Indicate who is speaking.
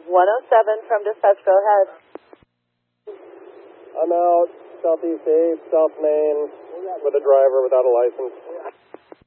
Speaker 1: 107 from dispatch, go ahead.
Speaker 2: I'm out Southeast 8, South Main, with a driver without a license.